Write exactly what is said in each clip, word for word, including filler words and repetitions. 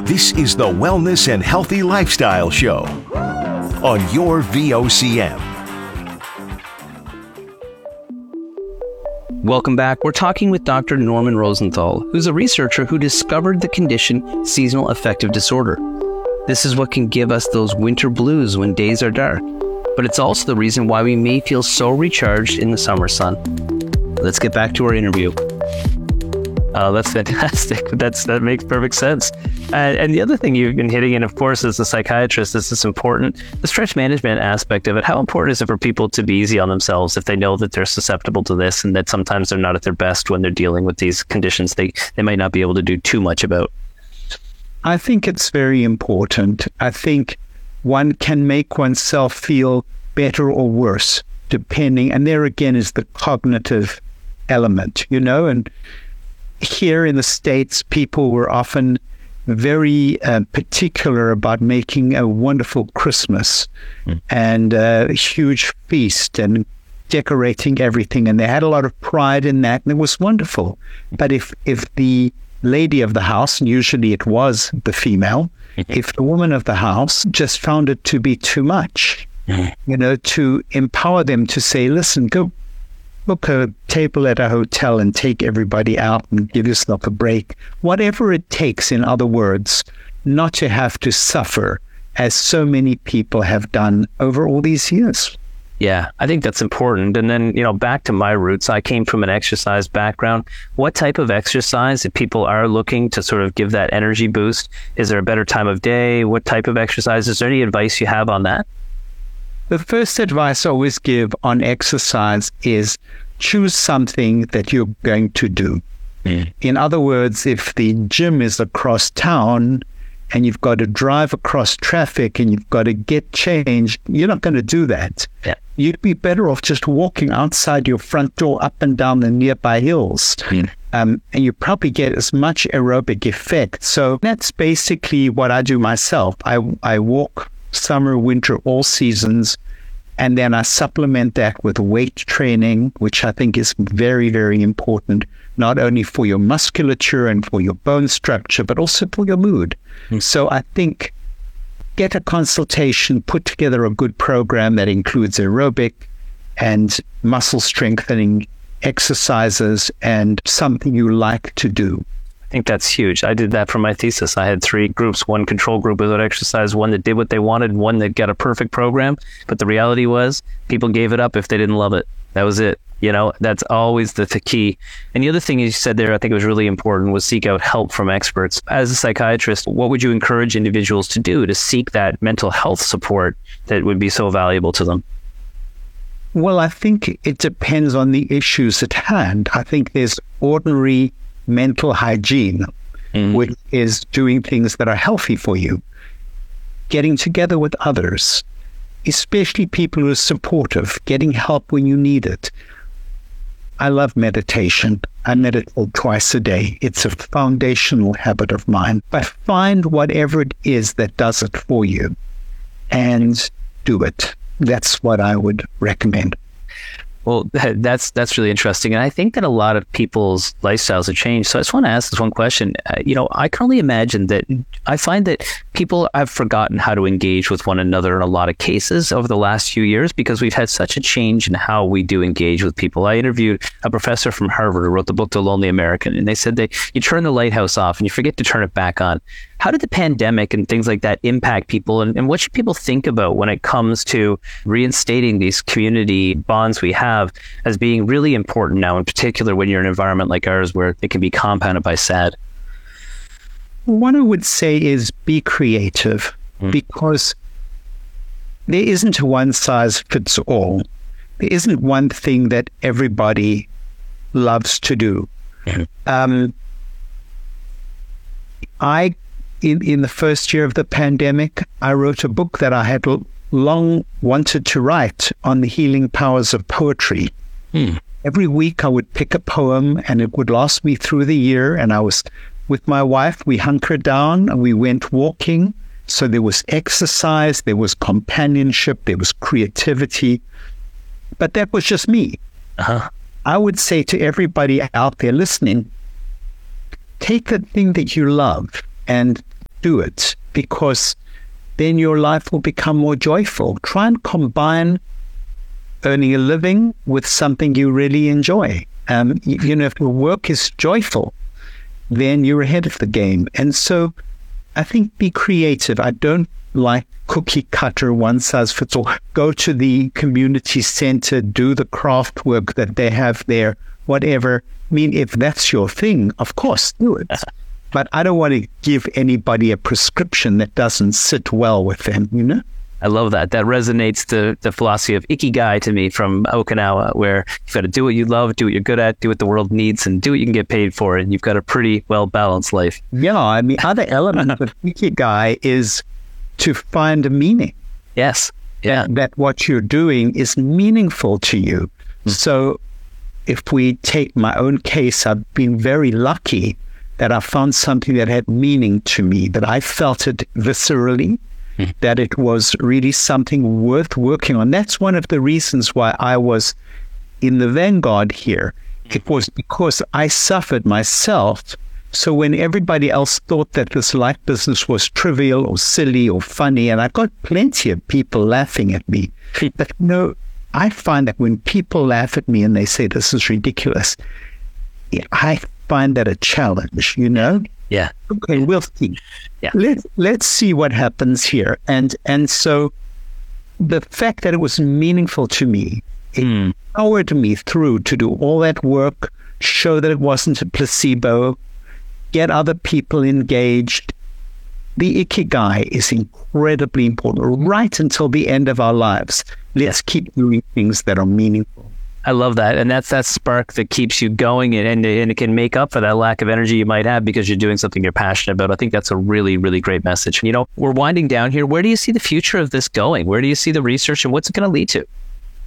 This is the Wellness and Healthy Lifestyle Show on your V O C M. Welcome back. We're talking with Doctor Norman Rosenthal, who's a researcher who discovered the condition seasonal affective disorder. This is what can give us those winter blues when days are dark, but it's also the reason why we may feel so recharged in the summer sun. Let's get back to our interview. Oh, that's fantastic. That's that makes perfect sense. Uh, and the other thing you've been hitting in, of course, as a psychiatrist, is this important, the stress management aspect of it. How important is it for people to be easy on themselves if they know that they're susceptible to this and that sometimes they're not at their best when they're dealing with these conditions they, they might not be able to do too much about? I think it's very important. I think one can make oneself feel better or worse, depending, and there again is the cognitive element, you know, and here in the States, people were often very uh, particular about making a wonderful Christmas mm. and a huge feast and decorating everything. And they had a lot of pride in that, and it was wonderful. But if, if the lady of the house, and usually it was the female, mm-hmm. if the woman of the house just found it to be too much, mm-hmm. you know, to empower them to say, listen, go book a table at a hotel and take everybody out and give yourself a break. Whatever it takes, in other words, not to have to suffer as so many people have done over all these years. Yeah, I think that's important. And then, you know, back to my roots, I came from an exercise background. What type of exercise, if people are looking to sort of give that energy boost, is there a better time of day? What type of exercise? Is there any advice you have on that? The first advice I always give on exercise is choose something that you're going to do. Mm. In other words, if the gym is across town and you've got to drive across traffic and you've got to get changed, you're not going to do that. Yeah. You'd be better off just walking outside your front door up and down the nearby hills. Mm. Um, and you probably get as much aerobic effect. So that's basically what I do myself. I, I walk summer, winter, all seasons. And then I supplement that with weight training, which I think is very, very important, not only for your musculature and for your bone structure, but also for your mood. Mm. So I think get a consultation, put together a good program that includes aerobic and muscle strengthening exercises and something you like to do. I think that's huge. I did that for my thesis. I had three groups, one control group without exercise, one that did what they wanted, and one that got a perfect program. But the reality was people gave it up if they didn't love it. That was it. You know, that's always the, the key. And the other thing you said there, I think it was really important, was seek out help from experts. As a psychiatrist, what would you encourage individuals to do to seek that mental health support that would be so valuable to them? Well, I think it depends on the issues at hand. I think there's ordinary mental hygiene, mm-hmm. which is doing things that are healthy for you, getting together with others, especially people who are supportive, getting help when you need it. I love meditation. I meditate twice a day. It's a foundational habit of mine. But find whatever it is that does it for you and do it. That's what I would recommend. Well, that's that's really interesting. And I think that a lot of people's lifestyles have changed. So I just want to ask this one question. Uh, you know, I can only imagine that I find that people have forgotten how to engage with one another in a lot of cases over the last few years because we've had such a change in how we do engage with people. I interviewed a professor from Harvard who wrote the book, The Lonely American, and they said that you turn the lighthouse off and you forget to turn it back on. How did the pandemic and things like that impact people? And, and what should people think about when it comes to reinstating these community bonds we have as being really important now, in particular when you're in an environment like ours where it can be compounded by sad? What I would say is be creative, mm. because there isn't a one size fits all. There isn't one thing that everybody loves to do. Mm. Um, I In, in the first year of the pandemic, I wrote a book that I had l- long wanted to write on the healing powers of poetry. Hmm. Every week I would pick a poem and it would last me through the year. And I was with my wife, we hunkered down and we went walking. So there was exercise, there was companionship, there was creativity. But that was just me. Uh-huh. I would say to everybody out there listening, take the thing that you love and do it, because then your life will become more joyful. Try and combine earning a living with something you really enjoy. Um, you, you know, if your work is joyful, then you're ahead of the game. And so I think be creative. I don't like cookie cutter, one size fits all. Go to the community center, do the craft work that they have there, whatever. I mean, if that's your thing, of course, do it. But I don't want to give anybody a prescription that doesn't sit well with them, you know? I love that. That resonates to the philosophy of Ikigai to me from Okinawa, where you've got to do what you love, do what you're good at, do what the world needs, and do what you can get paid for. And you've got a pretty well-balanced life. Yeah, I mean, other element of Ikigai is to find a meaning. Yes. Yeah. That, that what you're doing is meaningful to you. Mm-hmm. So if we take my own case, I've been very lucky that I found something that had meaning to me, that I felt it viscerally, mm-hmm. that it was really something worth working on. That's one of the reasons why I was in the vanguard here. Mm-hmm. It was because I suffered myself. So when everybody else thought that this light business was trivial or silly or funny, and I got plenty of people laughing at me, but no, I find that when people laugh at me and they say this is ridiculous, I find that a challenge, you know? Yeah. Okay, we'll see. Yeah. Let's let's see what happens here. And and so the fact that it was meaningful to me, it mm. powered me through to do all that work, show that it wasn't a placebo, get other people engaged. The Ikigai is incredibly important right until the end of our lives. Let's keep doing things that are meaningful. I love that. And that's that spark that keeps you going, and, and, and it can make up for that lack of energy you might have because you're doing something you're passionate about. I think that's a really, really great message. You know, we're winding down here. Where do you see the future of this going? Where do you see the research, and what's it going to lead to?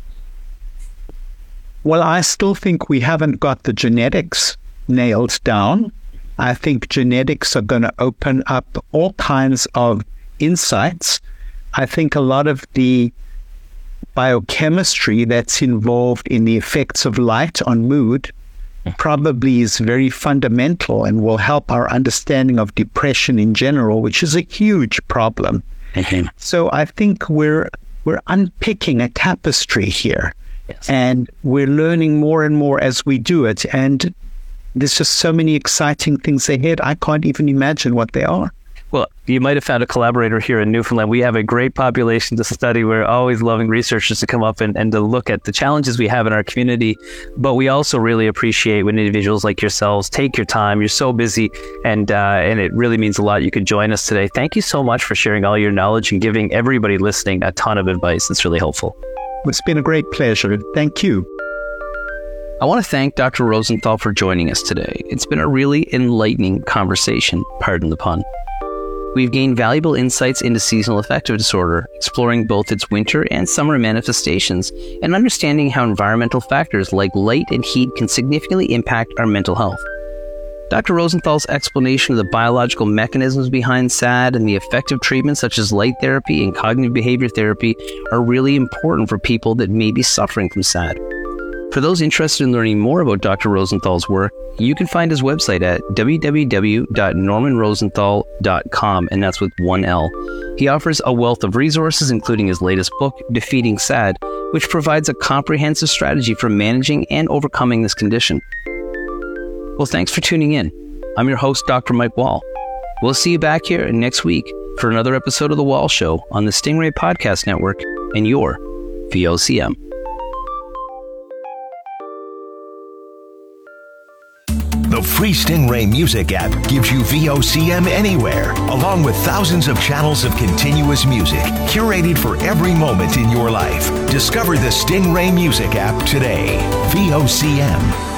Well, I still think we haven't got the genetics nailed down. I think genetics are going to open up all kinds of insights. I think a lot of the biochemistry that's involved in the effects of light on mood probably is very fundamental and will help our understanding of depression in general, which is a huge problem. Mm-hmm. So I think we're we're unpicking a tapestry here. Yes. And we're learning more and more as we do it. And there's just so many exciting things ahead. I can't even imagine what they are. Well, you might have found a collaborator here in Newfoundland. We have a great population to study. We're always loving researchers to come up and, and to look at the challenges we have in our community. But we also really appreciate when individuals like yourselves take your time. You're so busy, and uh, and it really means a lot you could join us today. Thank you so much for sharing all your knowledge and giving everybody listening a ton of advice. It's really helpful. It's been a great pleasure. Thank you. I want to thank Doctor Rosenthal for joining us today. It's been a really enlightening conversation, pardon the pun. We've gained valuable insights into seasonal affective disorder, exploring both its winter and summer manifestations, and understanding how environmental factors like light and heat can significantly impact our mental health. Doctor Rosenthal's explanation of the biological mechanisms behind S A D and the effective treatments such as light therapy and cognitive behavior therapy are really important for people that may be suffering from S A D. For those interested in learning more about Doctor Rosenthal's work, you can find his website at w w w dot norman rosenthal dot com, and that's with one L. He offers a wealth of resources, including his latest book, Defeating S A D, which provides a comprehensive strategy for managing and overcoming this condition. Well, thanks for tuning in. I'm your host, Doctor Mike Wall. We'll see you back here next week for another episode of The Wall Show on the Stingray Podcast Network and your V O C M. The free Stingray Music app gives you V O C M anywhere, along with thousands of channels of continuous music, curated for every moment in your life. Discover the Stingray Music app today. V O C M.